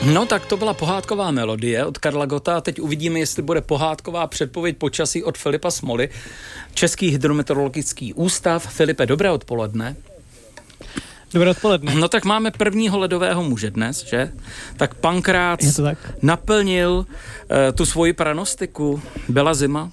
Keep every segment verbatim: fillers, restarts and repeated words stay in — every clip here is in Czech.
No tak to byla pohádková melodie od Karla Gotta a teď uvidíme, jestli bude pohádková předpověď počasí od Filipa Smoly. Český hydrometeorologický ústav. Filipe, dobré odpoledne. Dobré odpoledne. No tak máme prvního ledového muže dnes, že? Tak Pankrác tak? naplnil uh, tu svoji pranostiku. Byla zima?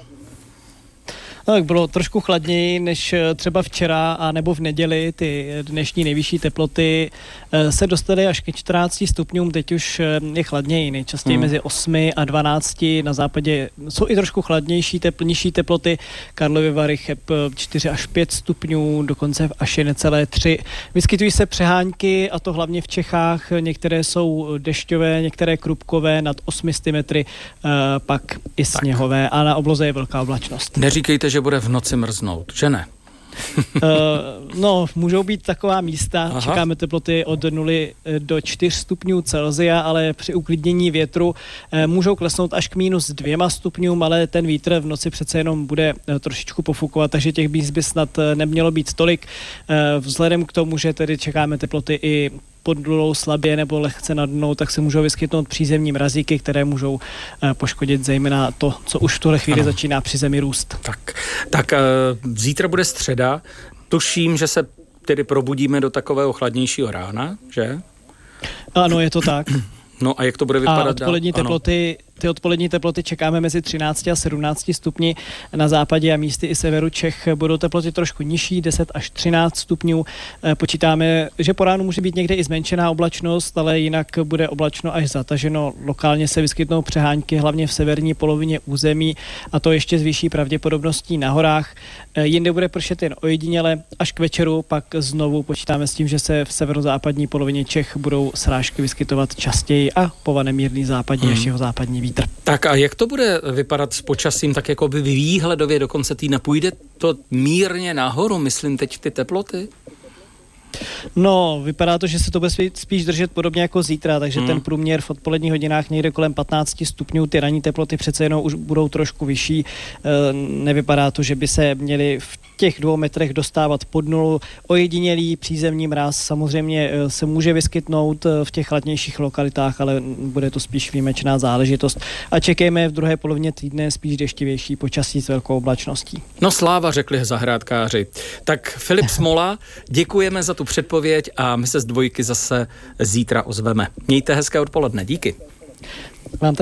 No, tak bylo trošku chladněji než třeba včera a nebo v neděli. Ty dnešní nejvyšší teploty se dostaly až ke čtrnácti stupňům, teď už je chladněji, nejčastěji hmm. mezi osmi a dvanácti. Na západě jsou i trošku chladnější, tepl, nižší teploty. Karlovy Vary, Cheb čtyři až pět stupňů, dokonce až je necelé tři. Vyskytují se přehánky a to hlavně v Čechách. Některé jsou dešťové, některé krupkové nad osmi sty metry, pak i sněhové a na obloze je velká oblačnost. Neříkejte, že bude v noci mrznout, že ne? uh, no, můžou být taková místa, Aha. Čekáme teploty od nuly do čtyř stupňů Celsia, ale při uklidnění větru uh, můžou klesnout až k minus dvěma stupňům, ale ten vítr v noci přece jenom bude uh, trošičku pofukovat, takže těch míst by snad uh, nemělo být tolik. Uh, vzhledem k tomu, že tedy čekáme teploty i pod nulou slabě nebo lehce nad dnou, tak se můžou vyskytnout přízemní mrazíky, které můžou uh, poškodit zejména to, co už v tuhle chvíli ano. začíná při zemi růst. Tak, tak uh, zítra bude středa. Tuším, že se tedy probudíme do takového chladnějšího rána, že? Ano, je to tak. No a jak to bude vypadat a odpolední dál? teploty, ty odpolední teploty čekáme mezi třinácti a sedmnácti stupni. Na západě a místy i severu Čech budou teploty trošku nižší, deset až třináct stupňů. Počítáme, že po ránu může být někde i zmenšená oblačnost, ale jinak bude oblačno až zataženo. Lokálně se vyskytnou přehánky, hlavně v severní polovině území, a to ještě zvýší pravděpodobností na horách. Jinde bude pršet jen ojediněle, až k večeru pak znovu počítáme s tím, že se v severozápadní polovině Čech budou srážky vyskytovat častěji a povane mírný západní hmm. až jihozápadní vítr. Tak a jak to bude vypadat s počasím, tak jako by výhledově do konce týdne? Půjde to mírně nahoru, myslím teď ty teploty? No, vypadá to, že se to bude spíš držet podobně jako zítra, takže hmm. ten průměr v odpoledních hodinách někde kolem patnácti stupňů, ty ranní teploty přece jenom už budou trošku vyšší. E, nevypadá to, že by se měli v těch dvou metrech dostávat pod nulu. Ojedinělý přízemní mráz samozřejmě se může vyskytnout v těch chladnějších lokalitách, ale bude to spíš výjimečná záležitost. A čekejme v druhé polovině týdne spíš deštivější počasí s velkou oblačností. No sláva, řekli zahrádkáři. Tak Filip Smola, děkujeme za tu předpověď a my se z dvojky zase zítra ozveme. Mějte hezké odpoledne, díky. Vám